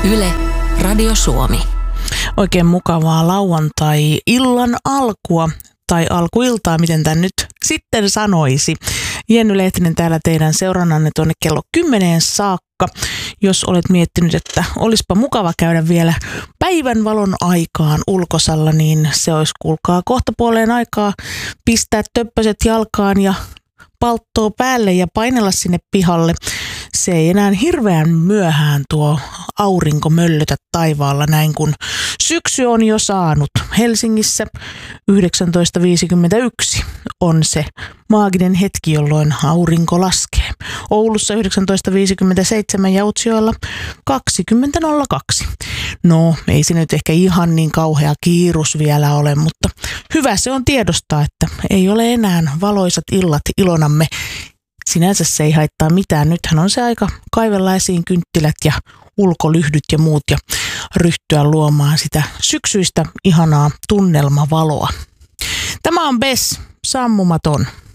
Yle, Radio Suomi. Oikein mukavaa lauantai-illan alkua tai alkuiltaa, miten tämän nyt sitten sanoisi. Jenny Lehtinen täällä teidän seurannanne tuonne kello 10 saakka. Jos olet miettinyt, että olisipa mukava käydä vielä päivänvalon aikaan ulkosalla, niin se olisi kuulkaa kohta puoleen aikaa pistää töppöset jalkaan ja palttoo päälle ja painella sinne pihalle. Se ei enää hirveän myöhään tuo aurinko möllötä taivaalla näin, kun syksy on jo saanut. Helsingissä 19.51 on se maaginen hetki, jolloin aurinko laskee. Oulussa 19.57 ja Utsjoella 20.02. No, ei se nyt ehkä ihan niin kauhea kiirus vielä ole, mutta hyvä se on tiedostaa, että ei ole enää valoisat illat ilonamme. Sinänsä se ei haittaa mitään. Nythän on se aika kaivella esiin kynttilät ja ulkolyhdyt ja muut ja ryhtyä luomaan sitä syksyistä ihanaa tunnelmavaloa. Tämä on Bess, sammumaton.